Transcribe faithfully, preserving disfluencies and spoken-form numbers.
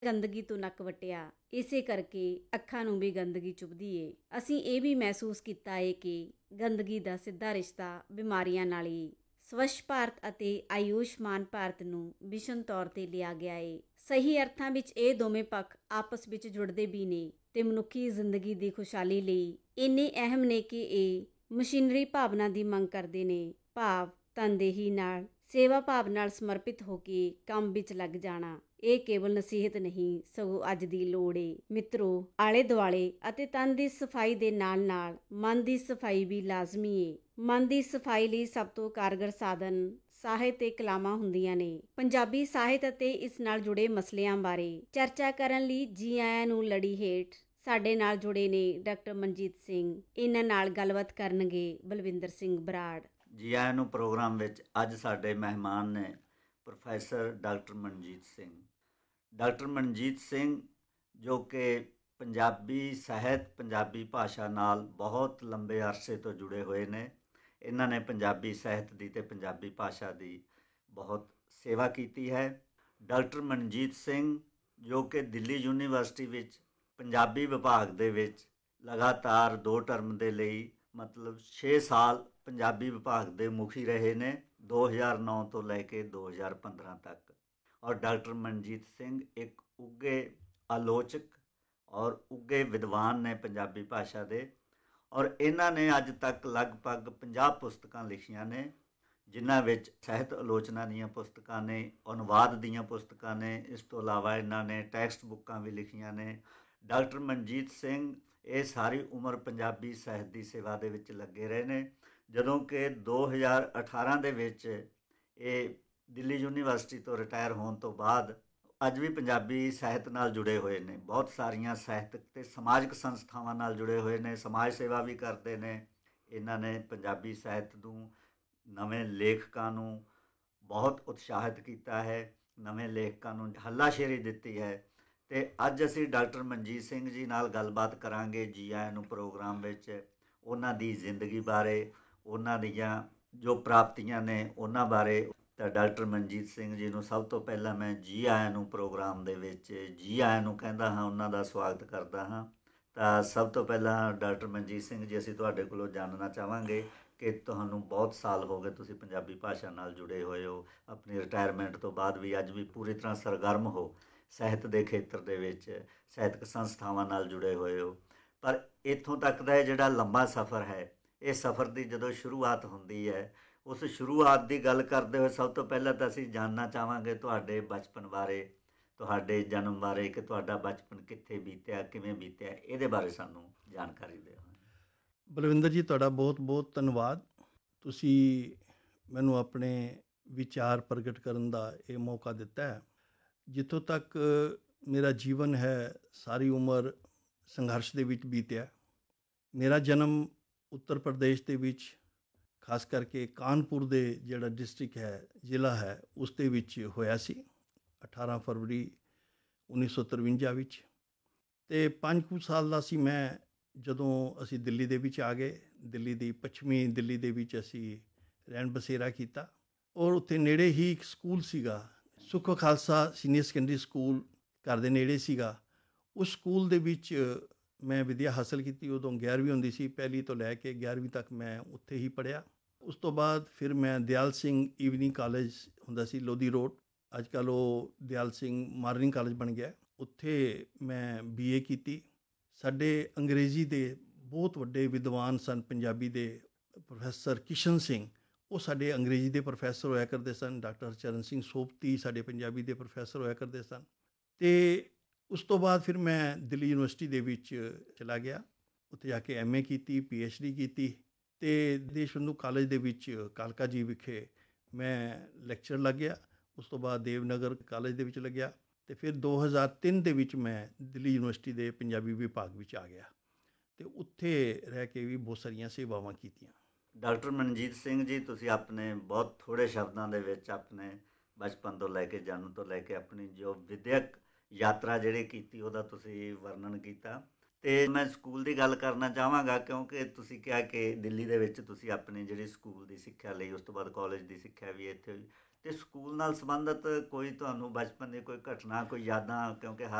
ਗੰਦਗੀ ਤੋਂ ਨੱਕ ਵੱਟਿਆ, ਇਸੇ ਕਰਕੇ ਅੱਖਾਂ ਨੂੰ ਵੀ ਗੰਦਗੀ ਚੁਭਦੀ ਏ। ਅਸੀਂ ਇਹ ਵੀ ਮਹਿਸੂਸ ਕੀਤਾ ਏ ਕਿ ਗੰਦਗੀ ਦਾ ਸਿੱਧਾ ਰਿਸ਼ਤਾ ਬਿਮਾਰੀਆਂ ਨਾਲ ਏ। ਸਵੱਛ ਭਾਰਤ ਅਤੇ ਆਯੁਸ਼ਮਾਨ ਭਾਰਤ ਨੂੰ ਮਿਸ਼ਨ ਤੌਰ ਤੇ ਲਿਆ ਗਿਆ ਏ। ਸਹੀ ਅਰਥਾਂ ਵਿੱਚ ਇਹ ਦੋਵੇਂ ਪੱਖ ਆਪਸ ਵਿੱਚ ਜੁੜਦੇ ਵੀ ਨੇ ਤੇ ਮਨੁੱਖੀ ਜ਼ਿੰਦਗੀ ਦੀ ਖੁਸ਼ਹਾਲੀ ਲਈ ਇੰਨੇ ਅਹਿਮ ਨੇ ਕਿ ਇਹ ਮਸ਼ੀਨਰੀ ਭਾਵਨਾ ਦੀ ਮੰਗ ਕਰਦੇ ਨੇ, ਭਾਵ ਤਨਦੇਹੀ ਨਾਲ, ਸੇਵਾ ਭਾਵ ਨਾਲ ਸਮਰਪਿਤ ਹੋ ਕੇ ਕੰਮ ਵਿੱਚ ਲੱਗ ਜਾਣਾ। ਇਹ ਕੇਵਲ ਨਸੀਹਤ ਨਹੀਂ, ਸਗੋਂ ਅੱਜ ਦੀ ਲੋੜ ਏ। ਮਿੱਤਰੋ, ਆਲੇ ਦੁਆਲੇ ਅਤੇ ਤਨ ਦੀ ਸਫਾਈ ਦੇ ਨਾਲ ਨਾਲ ਮਨ ਦੀ ਸਫਾਈ ਵੀ ਲਾਜ਼ਮੀ ਏ। ਮਨ ਦੀ ਸਫਾਈ ਲਈ ਸਭ ਤੋਂ ਕਾਰਗਰ ਸਾਧਨ ਸਾਹਿਤ ਤੇ ਕਲਾਮਾਂ ਹੁੰਦੀਆਂ ਨੇ। ਪੰਜਾਬੀ ਸਾਹਿਤ ਅਤੇ ਇਸ ਨਾਲ ਜੁੜੇ ਮਸਲਿਆਂ ਬਾਰੇ ਚਰਚਾ ਕਰਨ ਲਈ ਜੀ ਆਇਆਂ ਨੂੰ ਲੜੀ ਹੇਠ ਸਾਡੇ ਨਾਲ ਜੁੜੇ ਨੇ ਡਾਕਟਰ ਮਨਜੀਤ ਸਿੰਘ। ਇਹਨਾਂ ਨਾਲ ਗੱਲਬਾਤ ਕਰਨਗੇ ਬਲਵਿੰਦਰ ਸਿੰਘ ਬਰਾੜ। ਜੀ ਆਇਆਂ ਨੂੰ ਪ੍ਰੋਗਰਾਮ ਵਿੱਚ ਅੱਜ ਸਾਡੇ ਮਹਿਮਾਨ ਨੇ professor doctor Manjeet Singh. Doctor Manjeet Singh ਜੋ ਕਿ ਪੰਜਾਬੀ ਸਾਹਿਤ, ਪੰਜਾਬੀ ਭਾਸ਼ਾ ਨਾਲ ਬਹੁਤ ਲੰਬੇ ਅਰਸੇ ਤੋਂ ਜੁੜੇ ਹੋਏ ਨੇ। ਇਹਨਾਂ ਨੇ ਪੰਜਾਬੀ ਸਾਹਿਤ ਦੀ ਅਤੇ ਪੰਜਾਬੀ ਭਾਸ਼ਾ ਦੀ ਬਹੁਤ ਸੇਵਾ ਕੀਤੀ ਹੈ। ਡਾਕਟਰ ਮਨਜੀਤ ਸਿੰਘ ਜੋ ਕਿ ਦਿੱਲੀ ਯੂਨੀਵਰਸਿਟੀ ਵਿੱਚ ਪੰਜਾਬੀ ਵਿਭਾਗ ਦੇ ਵਿੱਚ ਲਗਾਤਾਰ ਦੋ ਟਰਮ ਦੇ ਲਈ ਮਤਲਬ ਛੇ ਸਾਲ ਪੰਜਾਬੀ ਵਿਭਾਗ ਦੇ ਮੁਖੀ ਰਹੇ ਨੇ, ਦੋ ਹਜ਼ਾਰ ਨੌ ਤੋਂ ਲੈ ਕੇ ਦੋ ਹਜ਼ਾਰ ਪੰਦਰਾਂ ਤੱਕ। ਔਰ ਡਾਕਟਰ ਮਨਜੀਤ ਸਿੰਘ ਇੱਕ ਉੱਘੇ ਆਲੋਚਕ ਔਰ ਉੱਘੇ ਵਿਦਵਾਨ ਨੇ ਪੰਜਾਬੀ ਭਾਸ਼ਾ ਦੇ। ਔਰ ਇਹਨਾਂ ਨੇ ਅੱਜ ਤੱਕ ਲਗਭਗ ਪੰਜਾਹ ਪੁਸਤਕਾਂ ਲਿਖੀਆਂ ਨੇ, ਜਿਨ੍ਹਾਂ ਵਿੱਚ ਸਾਹਿਤ ਆਲੋਚਨਾ ਦੀਆਂ ਪੁਸਤਕਾਂ ਨੇ, ਅਨੁਵਾਦ ਦੀਆਂ ਪੁਸਤਕਾਂ ਨੇ। ਇਸ ਤੋਂ ਇਲਾਵਾ ਇਹਨਾਂ ਨੇ ਟੈਕਸਟ ਬੁੱਕਾਂ ਵੀ ਲਿਖੀਆਂ ਨੇ। ਡਾਕਟਰ ਮਨਜੀਤ ਸਿੰਘ ਇਹ ਸਾਰੀ ਉਮਰ ਪੰਜਾਬੀ ਸਾਹਿਤ ਦੀ ਸੇਵਾ ਦੇ ਵਿੱਚ ਲੱਗੇ ਰਹੇ ਨੇ। ਜਦੋਂ ਕਿ ਦੋ ਹਜ਼ਾਰ ਅਠਾਰਾਂ ਦੇ ਵਿੱਚ ਇਹ ਦਿੱਲੀ ਯੂਨੀਵਰਸਿਟੀ ਤੋਂ ਰਿਟਾਇਰ ਹੋਣ ਤੋਂ ਬਾਅਦ ਅੱਜ ਵੀ ਪੰਜਾਬੀ ਸਾਹਿਤ ਨਾਲ ਜੁੜੇ ਹੋਏ ਨੇ। ਬਹੁਤ ਸਾਰੀਆਂ ਸਾਹਿਤਕ ਅਤੇ ਸਮਾਜਿਕ ਸੰਸਥਾਵਾਂ ਨਾਲ ਜੁੜੇ ਹੋਏ ਨੇ, ਸਮਾਜ ਸੇਵਾ ਵੀ ਕਰਦੇ ਨੇ। ਇਹਨਾਂ ਨੇ ਪੰਜਾਬੀ ਸਾਹਿਤ ਨੂੰ, ਨਵੇਂ ਲੇਖਕਾਂ ਨੂੰ ਬਹੁਤ ਉਤਸ਼ਾਹਿਤ ਕੀਤਾ ਹੈ, ਨਵੇਂ ਲੇਖਕਾਂ ਨੂੰ ਹੱਲਾਸ਼ੇਰੀ ਦਿੱਤੀ ਹੈ। ਅਤੇ ਅੱਜ ਅਸੀਂ ਡਾਕਟਰ ਮਨਜੀਤ ਸਿੰਘ ਜੀ ਨਾਲ ਗੱਲਬਾਤ ਕਰਾਂਗੇ ਜੀ ਆਇਆਂ ਨੂੰ ਪ੍ਰੋਗਰਾਮ ਵਿੱਚ। ਉਹਨਾਂ ਦੀ ਜ਼ਿੰਦਗੀ ਬਾਰੇ, ਉਹਨਾਂ ਦੀਆਂ ਜੋ ਪ੍ਰਾਪਤੀਆਂ ਨੇ ਉਹਨਾਂ ਬਾਰੇ। ਤਾਂ ਡਾਕਟਰ ਮਨਜੀਤ ਸਿੰਘ ਜੀ ਨੂੰ ਸਭ ਤੋਂ ਪਹਿਲਾਂ ਮੈਂ ਜੀ ਆਇਆਂ ਨੂੰ ਪ੍ਰੋਗਰਾਮ ਦੇ ਵਿੱਚ ਜੀ ਆਇਆਂ ਨੂੰ ਕਹਿੰਦਾ ਹਾਂ, ਉਹਨਾਂ ਦਾ ਸਵਾਗਤ ਕਰਦਾ ਹਾਂ। ਤਾਂ ਸਭ ਤੋਂ ਪਹਿਲਾਂ ਡਾਕਟਰ ਮਨਜੀਤ ਸਿੰਘ ਜੀ, ਅਸੀਂ ਤੁਹਾਡੇ ਕੋਲੋਂ ਜਾਣਨਾ ਚਾਹਾਂਗੇ ਕਿ ਤੁਹਾਨੂੰ ਬਹੁਤ ਸਾਲ ਹੋ ਗਏ ਤੁਸੀਂ ਪੰਜਾਬੀ ਭਾਸ਼ਾ ਨਾਲ ਜੁੜੇ ਹੋਏ ਹੋ। ਆਪਣੀ ਰਿਟਾਇਰਮੈਂਟ ਤੋਂ ਬਾਅਦ ਵੀ ਅੱਜ ਵੀ ਪੂਰੀ ਤਰ੍ਹਾਂ ਸਰਗਰਮ ਹੋ, ਸਾਹਿਤ ਦੇ ਖੇਤਰ ਦੇ ਵਿੱਚ ਸਾਹਿਤਕ ਸੰਸਥਾਵਾਂ ਨਾਲ ਜੁੜੇ ਹੋਏ ਹੋ। ਪਰ ਇੱਥੋਂ ਤੱਕ ਦਾ ਇਹ ਜਿਹੜਾ ਲੰਬਾ ਸਫ਼ਰ ਹੈ, ਇਹ ਸਫ਼ਰ ਦੀ ਜਦੋਂ ਸ਼ੁਰੂਆਤ ਹੁੰਦੀ ਹੈ, ਉਸ ਸ਼ੁਰੂਆਤ ਦੀ ਗੱਲ ਕਰਦੇ ਹੋਏ ਸਭ ਤੋਂ ਪਹਿਲਾਂ ਤਾਂ ਅਸੀਂ ਜਾਣਨਾ ਚਾਹਾਂਗੇ ਤੁਹਾਡੇ ਬਚਪਨ ਬਾਰੇ, ਤੁਹਾਡੇ ਜਨਮ ਬਾਰੇ, ਕਿ ਤੁਹਾਡਾ ਬਚਪਨ ਕਿੱਥੇ ਬੀਤਿਆ, ਕਿਵੇਂ ਬੀਤਿਆ, ਇਹਦੇ ਬਾਰੇ ਸਾਨੂੰ ਜਾਣਕਾਰੀ ਦਿਓ। ਬਲਵਿੰਦਰ ਜੀ, ਤੁਹਾਡਾ ਬਹੁਤ ਬਹੁਤ ਧੰਨਵਾਦ। ਤੁਸੀਂ ਮੈਨੂੰ ਆਪਣੇ ਵਿਚਾਰ ਪ੍ਰਗਟ ਕਰਨ ਦਾ ਇਹ ਮੌਕਾ ਦਿੱਤਾ ਹੈ। ਜਿੱਥੋਂ ਤੱਕ ਮੇਰਾ ਜੀਵਨ ਹੈ, ਸਾਰੀ ਉਮਰ ਸੰਘਰਸ਼ ਦੇ ਵਿੱਚ ਬੀਤਿਆ। ਮੇਰਾ ਜਨਮ ਉੱਤਰ ਪ੍ਰਦੇਸ਼ ਦੇ ਵਿੱਚ, ਖਾਸ ਕਰਕੇ ਕਾਨਪੁਰ ਦੇ ਜਿਹੜਾ ਡਿਸਟ੍ਰਿਕਟ ਹੈ, ਜ਼ਿਲ੍ਹਾ ਹੈ, ਉਸ ਦੇ ਵਿੱਚ ਹੋਇਆ ਸੀ ਅਠਾਰਾਂ ਫਰਵਰੀ ਉੱਨੀ ਸੌ ਤਰਵੰਜਾ ਵਿੱਚ। ਅਤੇ ਪੰਜ ਕੁ ਸਾਲ ਦਾ ਸੀ ਮੈਂ ਜਦੋਂ ਅਸੀਂ ਦਿੱਲੀ ਦੇ ਵਿੱਚ ਆ ਗਏ। ਦਿੱਲੀ ਦੀ ਪੱਛਮੀ ਦਿੱਲੀ ਦੇ ਵਿੱਚ ਅਸੀਂ ਰਹਿਣ ਬਸੇਰਾ ਕੀਤਾ। ਔਰ ਉੱਥੇ ਨੇੜੇ ਹੀ ਇੱਕ ਸਕੂਲ ਸੀਗਾ, ਸੁੱਖ ਖਾਲਸਾ ਸੀਨੀਅਰ ਸੈਕੰਡਰੀ ਸਕੂਲ, ਘਰ ਦੇ ਨੇੜੇ ਸੀਗਾ। ਉਸ ਸਕੂਲ ਦੇ ਵਿੱਚ ਮੈਂ ਵਿੱਦਿਆ ਹਾਸਲ ਕੀਤੀ। ਉਦੋਂ ਗਿਆਰਵੀਂ ਹੁੰਦੀ ਸੀ, ਪਹਿਲੀ ਤੋਂ ਲੈ ਕੇ ਗਿਆਰਵੀਂ ਤੱਕ ਮੈਂ ਉੱਥੇ ਹੀ ਪੜ੍ਹਿਆ। ਉਸ ਤੋਂ ਬਾਅਦ ਫਿਰ ਮੈਂ ਦਿਆਲ ਸਿੰਘ ਈਵਨਿੰਗ ਕਾਲਜ ਹੁੰਦਾ ਸੀ ਲੋਧੀ ਰੋਡ, ਅੱਜ ਕੱਲ੍ਹ ਉਹ ਦਿਆਲ ਸਿੰਘ ਮਾਰਨਿੰਗ ਕਾਲਜ ਬਣ ਗਿਆ, ਉੱਥੇ ਮੈਂ ਬੀ ਏ ਕੀਤੀ। ਸਾਡੇ ਅੰਗਰੇਜ਼ੀ ਦੇ ਬਹੁਤ ਵੱਡੇ ਵਿਦਵਾਨ ਸਨ ਪੰਜਾਬੀ ਦੇ, ਪ੍ਰੋਫੈਸਰ ਕਿਸ਼ਨ ਸਿੰਘ, ਉਹ ਸਾਡੇ ਅੰਗਰੇਜ਼ੀ ਦੇ ਪ੍ਰੋਫੈਸਰ ਹੋਇਆ ਕਰਦੇ ਸਨ। ਡਾਕਟਰ ਚਰਨ ਸਿੰਘ ਸੋਪਤੀ ਸਾਡੇ ਪੰਜਾਬੀ ਦੇ ਪ੍ਰੋਫੈਸਰ ਹੋਇਆ ਕਰਦੇ ਸਨ। ਅਤੇ ਉਸ ਤੋਂ ਬਾਅਦ ਫਿਰ ਮੈਂ ਦਿੱਲੀ ਯੂਨੀਵਰਸਿਟੀ ਦੇ ਵਿੱਚ ਚਲਾ ਗਿਆ, ਉੱਥੇ ਜਾ ਕੇ ਐਮ ਏ ਕੀਤੀ, ਪੀ ਐਚ ਡੀ ਕੀਤੀ। ਅਤੇ ਦੇਸ਼ ਬੰਧੂ ਕਾਲਜ ਦੇ ਵਿੱਚ ਕਾਲਕਾ ਜੀ ਵਿਖੇ ਮੈਂ ਲੈਕਚਰ ਲੱਗ ਗਿਆ। ਉਸ ਤੋਂ ਬਾਅਦ ਦੇਵਨਗਰ ਕਾਲਜ ਦੇ ਵਿੱਚ ਲੱਗਿਆ ਅਤੇ ਫਿਰ ਦੋ ਹਜ਼ਾਰ ਤਿੰਨ ਦੇ ਵਿੱਚ ਮੈਂ ਦਿੱਲੀ ਯੂਨੀਵਰਸਿਟੀ ਦੇ ਪੰਜਾਬੀ ਵਿਭਾਗ ਵਿੱਚ ਆ ਗਿਆ ਅਤੇ ਉੱਥੇ ਰਹਿ ਕੇ ਵੀ ਬਹੁਤ ਸਾਰੀਆਂ ਸੇਵਾਵਾਂ ਕੀਤੀਆਂ। ਡਾਕਟਰ ਮਨਜੀਤ ਸਿੰਘ ਜੀ, ਤੁਸੀਂ ਆਪਣੇ ਬਹੁਤ ਥੋੜ੍ਹੇ ਸ਼ਬਦਾਂ ਦੇ ਵਿੱਚ ਆਪਣੇ ਬਚਪਨ ਤੋਂ ਲੈ ਕੇ, ਜਨਮ ਤੋਂ ਲੈ ਕੇ ਆਪਣੀ ਜੋ ਵਿੱਦਿਅਕ ਯਾਤਰਾ ਜਿਹੜੀ ਕੀਤੀ ਉਹਦਾ ਤੁਸੀਂ ਵਰਣਨ ਕੀਤਾ। ਅਤੇ ਮੈਂ ਸਕੂਲ ਦੀ ਗੱਲ ਕਰਨਾ ਚਾਹਾਂਗਾ, ਕਿਉਂਕਿ ਤੁਸੀਂ ਕਿਹਾ ਕਿ ਦਿੱਲੀ ਦੇ ਵਿੱਚ ਤੁਸੀਂ ਆਪਣੀ ਜਿਹੜੀ ਸਕੂਲ ਦੀ ਸਿੱਖਿਆ ਲਈ, ਉਸ ਤੋਂ ਬਾਅਦ ਕਾਲਜ ਦੀ ਸਿੱਖਿਆ ਵੀ ਇੱਥੇ ਹੋਈ। ਤੇ ਸਕੂਲ ਨਾਲ ਸੰਬੰਧਿਤ ਕੋਈ ਤੁਹਾਨੂੰ ਬਚਪਨ ਦੀ ਕੋਈ ਘਟਨਾ, ਕੋਈ ਯਾਦਾਂ, ਕਿਉਂਕਿ